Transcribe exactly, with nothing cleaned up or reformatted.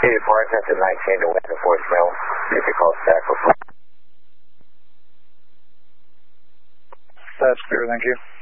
eighty-four, attention nineteen to wind and force mail. If you call stack for That's clear, thank you.